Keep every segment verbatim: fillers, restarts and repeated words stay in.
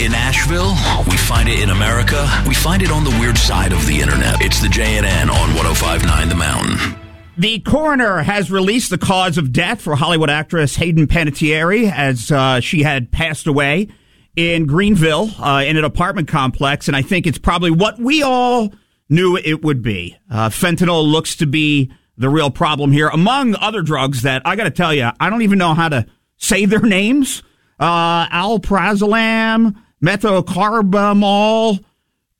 in Asheville. We find it in America. We find it on the weird side of the internet. It's the J and N on one oh five point nine The Mountain. The coroner has released the cause of death for Hollywood actress Hayden Panettiere as uh, she had passed away in Greenville uh, in an apartment complex. And I think it's probably what we all knew it would be. Uh, fentanyl looks to be the real problem here, among other drugs that I got to tell you, I don't even know how to say their names. Uh, alprazolam, methocarbamol,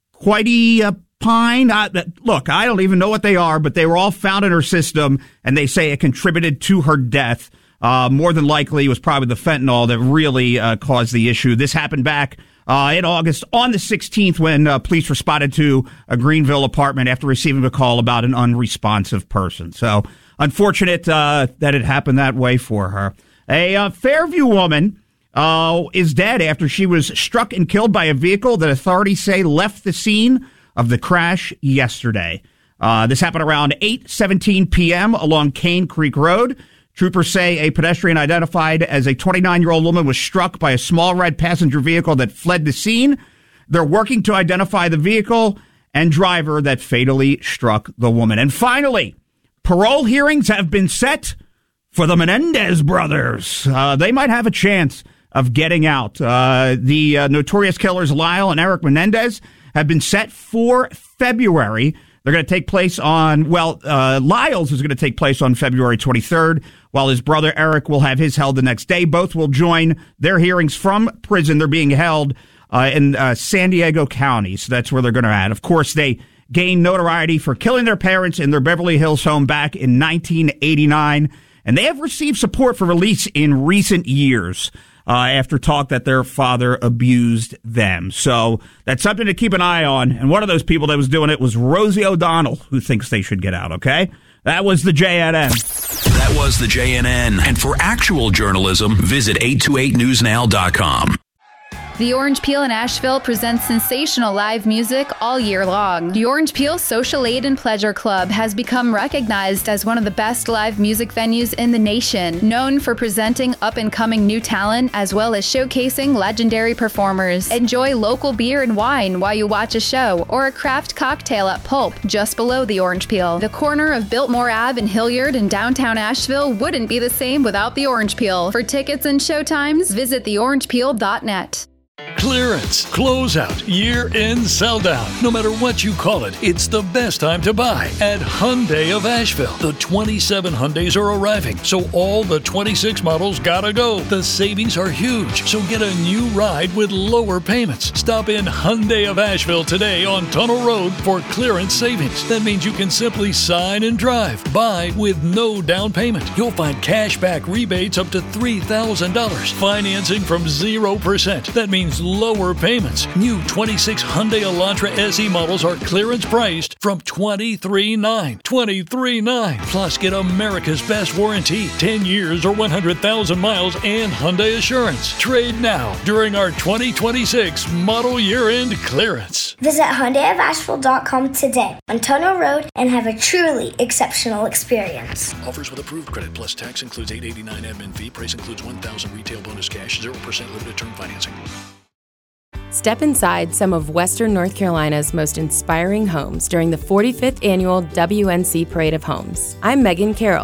quetiapine. Uh, look, I don't even know what they are, but they were all found in her system, and they say it contributed to her death. Uh, more than likely, it was probably the fentanyl that really uh, caused the issue. This happened back uh, in August on the sixteenth when uh, police responded to a Greenville apartment after receiving a call about an unresponsive person. So unfortunate uh, that it happened that way for her. A uh, Fairview woman uh, is dead after she was struck and killed by a vehicle that authorities say left the scene of the crash yesterday. Uh, this happened around eight seventeen p.m. along Cane Creek Road. Troopers say a pedestrian identified as a twenty-nine-year-old woman was struck by a small red passenger vehicle that fled the scene. They're working to identify the vehicle and driver that fatally struck the woman. And finally, parole hearings have been set for the Menendez brothers. Uh, they might have a chance of getting out. Uh, the uh, notorious killers Lyle and Eric Menendez have been set for February. They're going to take place on, well, uh, Lyle's is going to take place on February twenty-third, while his brother Eric will have his held the next day. Both will join their hearings from prison. They're being held uh, in uh, San Diego County, so that's where they're going to add. Of course, they gained notoriety for killing their parents in their Beverly Hills home back in nineteen eighty-nine, and they have received support for release in recent years. Uh, after talk that their father abused them. So that's something to keep an eye on. And one of those people that was doing it was Rosie O'Donnell, who thinks they should get out, okay? That was the J N N. That was the J N N. And for actual journalism, visit eight two eight news now dot com. The Orange Peel in Asheville presents sensational live music all year long. The Orange Peel Social Aid and Pleasure Club has become recognized as one of the best live music venues in the nation, known for presenting up-and-coming new talent as well as showcasing legendary performers. Enjoy local beer and wine while you watch a show or a craft cocktail at Pulp, just below the Orange Peel. The corner of Biltmore Avenue in Hilliard in downtown Asheville wouldn't be the same without the Orange Peel. For tickets and showtimes, visit the orange peel dot net. Clearance, closeout, year-end sell-down. No matter what you call it, it's the best time to buy at Hyundai of Asheville. The twenty-seven Hyundais are arriving, so all the twenty-six models gotta go. The savings are huge, so get a new ride with lower payments. Stop in Hyundai of Asheville today on Tunnel Road for clearance savings. That means you can simply sign and drive. Buy with no down payment. You'll find cash back rebates up to three thousand dollars. Financing from zero percent. That means lower payments. New twenty-six Hyundai Elantra S E models are clearance priced from twenty-three nine. twenty-three nine. Plus, get America's best warranty, ten years or one hundred thousand miles, and Hyundai Assurance. Trade now during our twenty twenty-six model year-end clearance. Visit Hyundai of Asheville dot com today on Tunnel Road and have a truly exceptional experience. Offers with approved credit plus tax includes eight eighty-nine admin fee. Price includes one thousand retail bonus cash, zero percent limited term financing. Step inside some of Western North Carolina's most inspiring homes during the forty-fifth Annual W N C Parade of Homes. I'm Megan Carroll.